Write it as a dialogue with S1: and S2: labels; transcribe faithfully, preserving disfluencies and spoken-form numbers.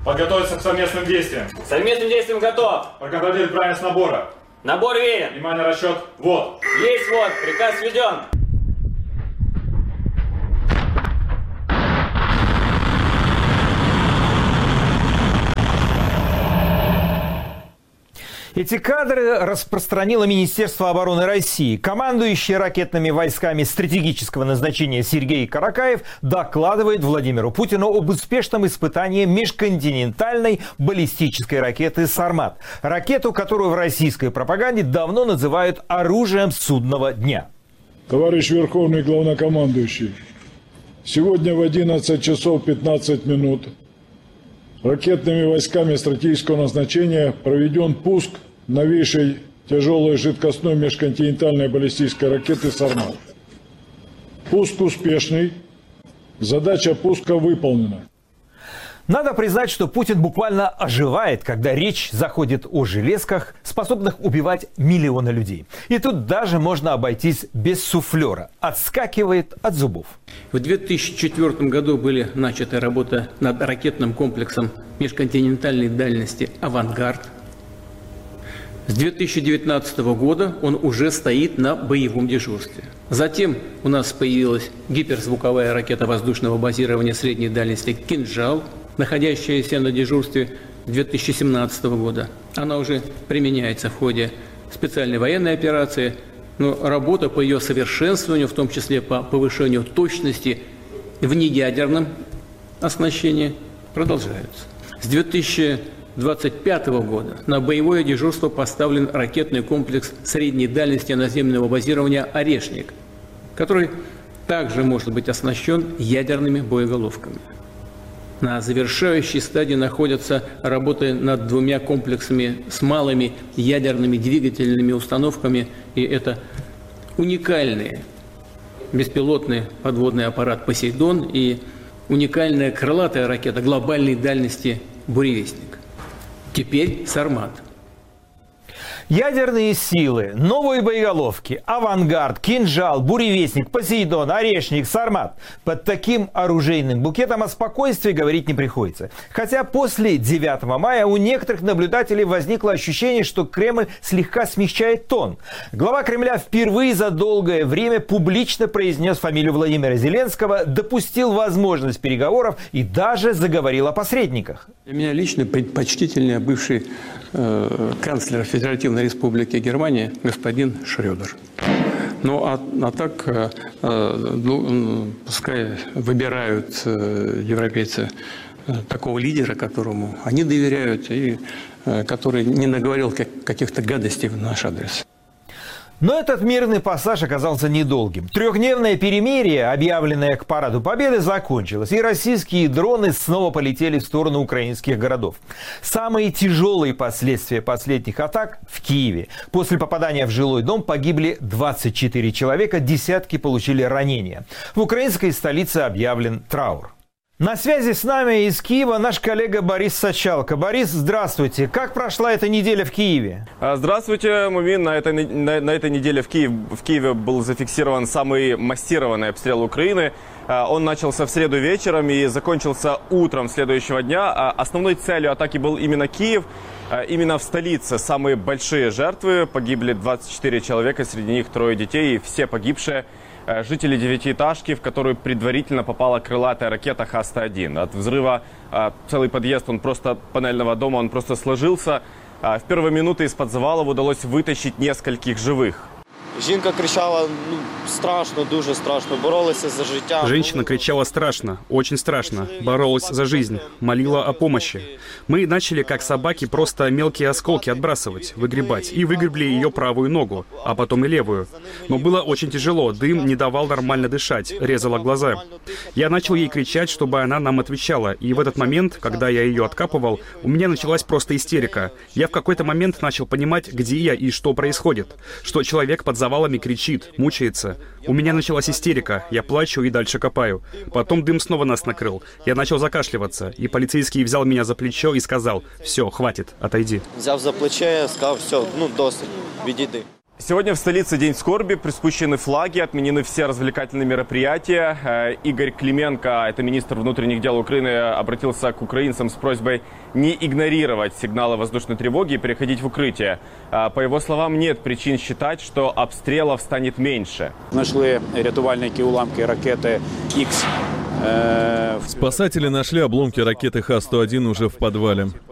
S1: Подготовиться к совместным действиям.
S2: Совместным действиям готов.
S1: Проконтролировать правильность набора.
S2: Набор верен.
S1: Внимание, расчет. Вот.
S2: Есть вот. Приказ введен.
S3: Эти кадры распространило Министерство обороны России. Командующий ракетными войсками стратегического назначения Сергей Каракаев докладывает Владимиру Путину об успешном испытании межконтинентальной баллистической ракеты «Сармат». Ракету, которую в российской пропаганде давно называют оружием судного дня.
S4: Товарищ Верховный Главнокомандующий, сегодня в одиннадцать часов пятнадцать минут ракетными войсками стратегического назначения проведен пуск новейшей тяжелой жидкостной межконтинентальной баллистической ракеты «Сармат». Пуск успешный, задача пуска выполнена.
S3: Надо признать, что Путин буквально оживает, когда речь заходит о железках, способных убивать миллионы людей. И тут даже можно обойтись без суфлера. Отскакивает от зубов.
S5: В две тысячи четвёртом году были начаты работы над ракетным комплексом межконтинентальной дальности «Авангард». С две тысячи девятнадцатого года он уже стоит на боевом дежурстве. Затем у нас появилась гиперзвуковая ракета воздушного базирования средней дальности «Кинжал», находящаяся на дежурстве две тысячи семнадцатого года. Она уже применяется в ходе специальной военной операции, но работа по ее совершенствованию, в том числе по повышению точности в неядерном оснащении, продолжается. С две тысячи двадцать пятого года на боевое дежурство поставлен ракетный комплекс средней дальности наземного базирования «Орешник», который также может быть оснащен ядерными боеголовками. На завершающей стадии находятся работы над двумя комплексами с малыми ядерными двигательными установками, и это уникальный беспилотный подводный аппарат «Посейдон» и уникальная крылатая ракета глобальной дальности «Буревестник». Теперь «Сармат».
S3: Ядерные силы, новые боеголовки, «Авангард», «Кинжал», «Буревестник», «Посейдон», «Орешник», «Сармат». Под таким оружейным букетом о спокойствии говорить не приходится. Хотя после девятого мая у некоторых наблюдателей возникло ощущение, что Кремль слегка смягчает тон. Глава Кремля впервые за долгое время публично произнес фамилию Владимира Зеленского, допустил возможность переговоров и даже заговорил о посредниках.
S5: Для меня лично предпочтительнее бывший э, канцлер Федеративной Республики Германия господин Шрёдер. Ну а, а так, э, ну, пускай выбирают э, европейцы э, такого лидера, которому они доверяют и э, который не наговорил как, каких-то гадостей в наш адрес.
S3: Но этот мирный пассаж оказался недолгим. Трехдневное перемирие, объявленное к Параду Победы, закончилось, и российские дроны снова полетели в сторону украинских городов. Самые тяжелые последствия последних атак в Киеве. После попадания в жилой дом погибли двадцать четыре человека, десятки получили ранения. В украинской столице объявлен траур. На связи с нами из Киева наш коллега Борис Сачалко. Борис, здравствуйте. Как прошла эта неделя в Киеве?
S6: Здравствуйте, Мумин. На этой, на, на этой неделе в, Киев, в Киеве был зафиксирован самый массированный обстрел Украины. Он начался в среду вечером и закончился утром следующего дня. Основной целью атаки был именно Киев. Именно в столице самые большие жертвы. Погибли двадцать четыре человека, среди них трое детей. И все погибшие жители девятиэтажки, в которую предварительно попала крылатая ракета Х сто один. От взрыва целый подъезд, он просто панельного дома, он просто сложился. В первые минуты из-под завалов удалось вытащить нескольких живых.
S7: Жінка кричала, ну, страшно, дуже страшно, боролися за життя.
S8: Женщина кричала страшно, очень страшно, боролась за жизнь, молила о помощи. Мы начали, как собаки, просто мелкие осколки отбрасывать, выгребать, и выгребли ее правую ногу, а потом и левую. Но было очень тяжело, дым не давал нормально дышать, резала глаза. Я начал ей кричать, чтобы она нам отвечала, и в этот момент, когда я ее откапывал, у меня началась просто истерика. Я в какой-то момент начал понимать, где я и что происходит, что человек под завалами кричит, мучается. У меня началась истерика, я плачу и дальше копаю. Потом дым снова нас накрыл. Я начал закашливаться, и полицейский взял меня за плечо и сказал: «Все, хватит, отойди».
S7: Взяв за плече, сказал: «Все, ну, досить, відійди».
S6: Сегодня в столице день скорби, приспущены флаги, отменены все развлекательные мероприятия. Э, Игорь Клименко, это министр внутренних дел Украины, обратился к украинцам с просьбой не игнорировать сигналы воздушной тревоги и переходить в укрытие. Э, По его словам, нет причин считать, что обстрелов станет меньше.
S9: Нашли рятувальники уламки ракеты Х.
S10: Спасатели нашли обломки ракеты Х сто один уже в подвале.